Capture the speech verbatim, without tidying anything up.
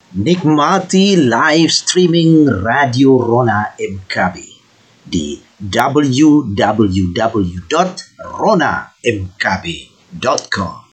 Nikmati live streaming Radio Rona M K B di w w w dot rona m k b dot com.